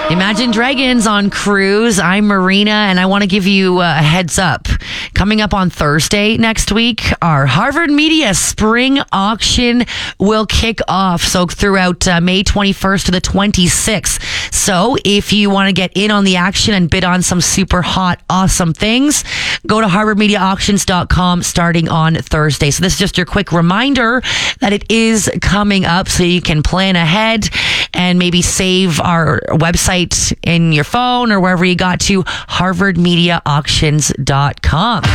Imagine Dragons on cruise. I'm Marina, and I want to give you a heads up. Coming up on Thursday next week, our Harvard Media Spring Auction will kick off. So throughout May 21st to the 26th. So if you want to get in on the action and bid on some super hot, awesome things, go to harvardmediaauctions.com starting on Thursday. So this is just your quick reminder that it is coming up so you can plan ahead and maybe save our website in your phone or wherever you got to, harvardmediaauctions.com.